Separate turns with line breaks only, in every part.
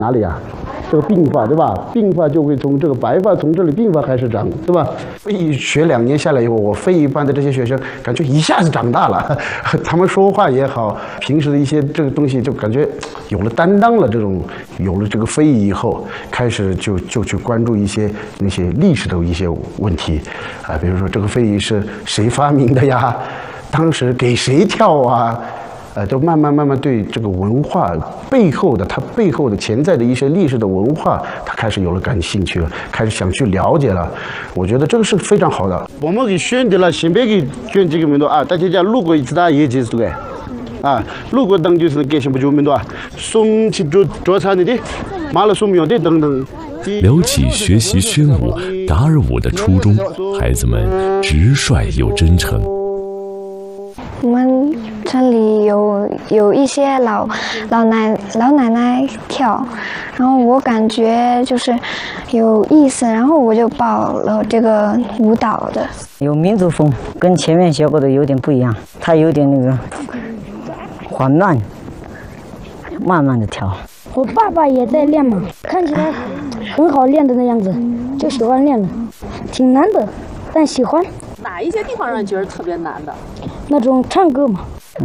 哪里啊？这个鬓发对吧？鬓发就会从这个白发从这里鬓发开始长，对吧？非遗学2年下来以后，我非遗班的这些学生感觉一下子长大了，他们说话也好，平时的一些这个东西就感觉有了担当了。有了这个非遗以后，开始就去关注一些那些历史的一些问题啊，比如说这个非遗是谁发明的呀？当时给谁跳啊？都慢慢对这个文化它背后的潜在的一些历史的文化，他开始有了感兴趣了，开始想去了解了。我觉得这个是非常好的。我们给选定了，先别给选几个名多啊，大家讲路过一次大业绩是对，啊，路过等就是给什么就名多啊，送去做餐的，马了送苗的等等。
聊起学习宣武、达尔舞的初衷，孩子们直率又真诚。
我们村里有一些老奶奶跳，然后我感觉就是有意思，然后我就报了这个舞蹈的。
有民族风，跟前面学过的有点不一样，它有点那个缓慢，慢慢的跳。
我爸爸也在练嘛，看起来很好练的那样子，就喜欢练了，挺难的，但喜欢。
哪一些地方让你觉得特别难的？
那种唱歌嘛。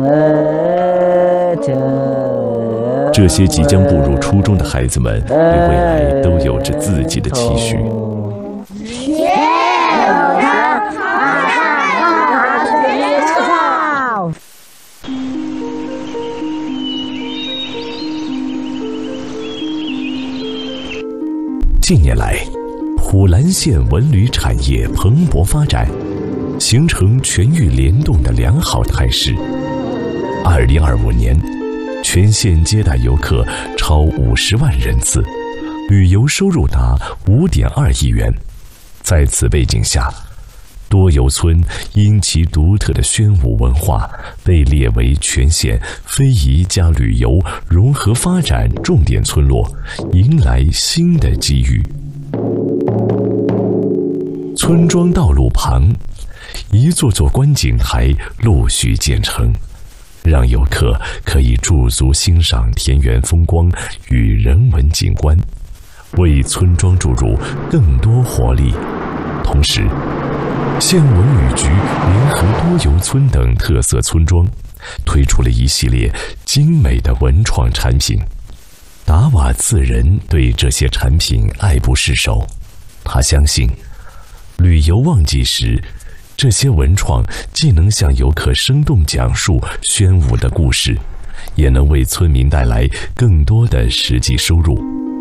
这些即将步入初中的孩子们，对未来都有着自己的期许。近年来，普兰县文旅产业蓬勃发展，形成全域联动的良好态势。2025年，全县接待游客超50万人次，旅游收入达5.2亿元。在此背景下，多游村因其独特的宣武文化，被列为全县非遗加旅游融合发展重点村落，迎来新的机遇。村庄道路旁，一座座观景台陆续建成，让游客可以驻足欣赏田园风光与人文景观，为村庄注入更多活力。同时，县文旅局联合多游村等特色村庄，推出了一系列精美的文创产品。达瓦次人对这些产品爱不释手，他相信，旅游旺季时，这些文创既能向游客生动讲述宣武的故事，也能为村民带来更多的实际收入。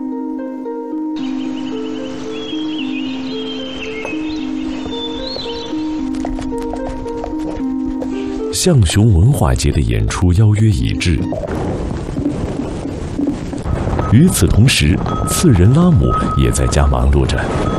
象雄文化节的演出邀约已至。与此同时，次仁拉姆也在家忙碌着。